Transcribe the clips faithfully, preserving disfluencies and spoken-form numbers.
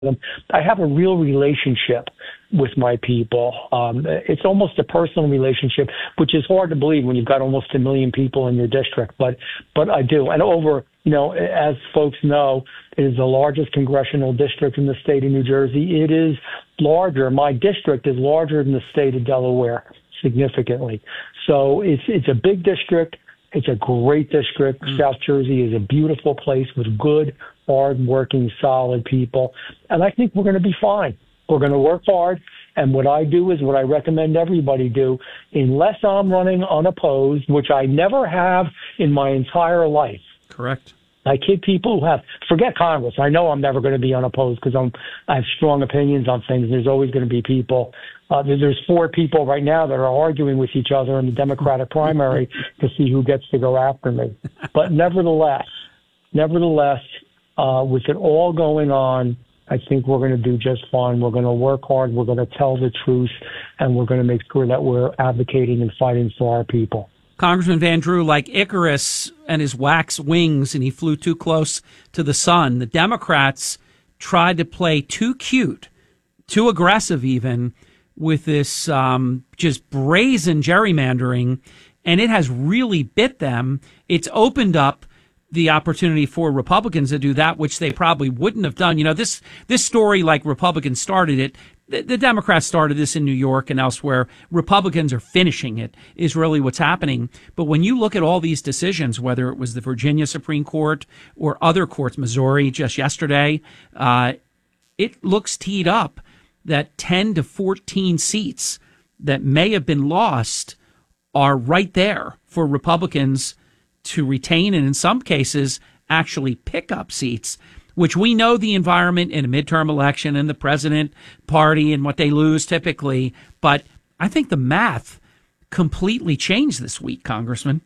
them. I have a real relationship with my people. Um, it's almost a personal relationship, which is hard to believe when you've got almost a million people in your district. But but I do. And over, you know, as folks know, it is the largest congressional district in the state of New Jersey. It is larger. My district is larger than the state of Delaware significantly. So it's it's a big district. It's a great district. Mm. South Jersey is a beautiful place with good, hard-working, solid people. And I think we're going to be fine. We're going to work hard. And what I do is what I recommend everybody do, unless I'm running unopposed, which I never have in my entire life. Correct. I kid people who have, forget Congress. I know I'm never going to be unopposed because I'm, I have strong opinions on things. There's always going to be people. Uh, there's four people right now that are arguing with each other in the Democratic primary to see who gets to go after me. But nevertheless, nevertheless, uh, with it all going on, I think we're going to do just fine. We're going to work hard. We're going to tell the truth, and we're going to make sure that we're advocating and fighting for our people. Congressman Van Drew, like Icarus and his wax wings, and he flew too close to the sun, the Democrats tried to play too cute, too aggressive even, with this um, just brazen gerrymandering, and it has really bit them. It's opened up the opportunity for Republicans to do that, which they probably wouldn't have done. You know, this this story, like Republicans started it, the, the Democrats started this in New York and elsewhere. Republicans are finishing it, is really what's happening. But when you look at all these decisions, whether it was the Virginia Supreme Court or other courts, Missouri just yesterday, uh, it looks teed up that ten to fourteen seats that may have been lost are right there for Republicans to retain, and in some cases actually pick up seats, which we know the environment in a midterm election and the president party and what they lose typically. But I think the math completely changed this week, Congressman.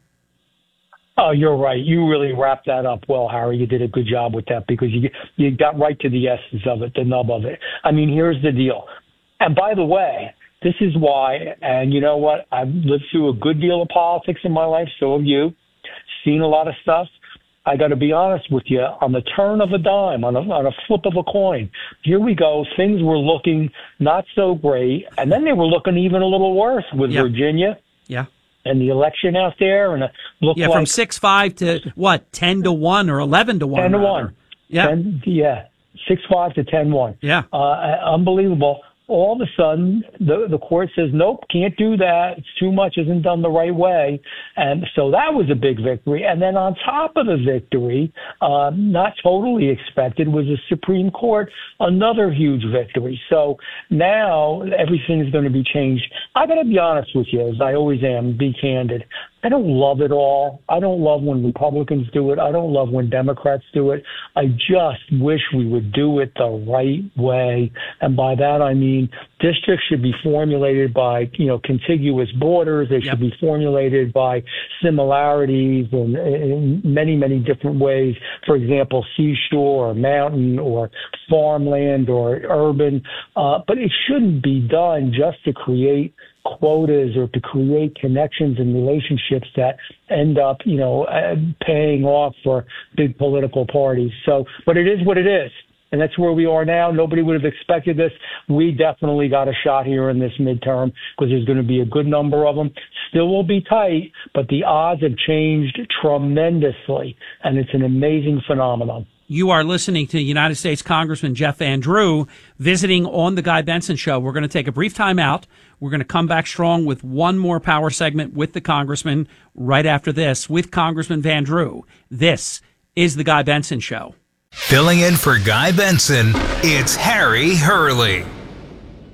Oh, you're right. You really wrapped that up well, Harry. You did a good job with that because you you got right to the essence of it, the nub of it. I mean, here's the deal. And by the way, this is why, and you know what? I've lived through a good deal of politics in my life. So have you. Seen a lot of stuff. I got to be honest with you. On the turn of a dime, on a, on a flip of a coin, here we go. Things were looking not so great, and then they were looking even a little worse with yeah. Virginia. Yeah. And the election out there, and it looked yeah, like from six five to what, ten to one or eleven to one. Ten to rather. one. Yeah, ten, yeah, six five to ten one. Yeah, uh, unbelievable. All of a sudden, the the court says, nope, can't do that. It's too much, isn't done the right way. And so that was a big victory. And then on top of the victory, uh, not totally expected, was the Supreme Court, another huge victory. So now everything's going to be changed. I got to be honest with you, as I always am, be candid. I don't love it all. I don't love when Republicans do it. I don't love when Democrats do it. I just wish we would do it the right way. And by that, I mean districts should be formulated by, you know, contiguous borders. They should yep. be formulated by similarities in, in many, many different ways. For example, seashore or mountain or farmland or urban. Uh, but it shouldn't be done just to create quotas or to create connections and relationships that end up, you know, uh, paying off for big political parties. So, but it is what it is. And that's where we are now. Nobody would have expected this. We definitely got a shot here in this midterm because there's going to be a good number of them. Still will be tight, but the odds have changed tremendously. And it's an amazing phenomenon. You are listening to United States Congressman Jeff Van Drew visiting on the Guy Benson Show. We're going to take a brief time out. We're going to come back strong with one more power segment with the Congressman right after this with Congressman Van Drew. This is the Guy Benson Show. Filling in for Guy Benson, it's Harry Hurley.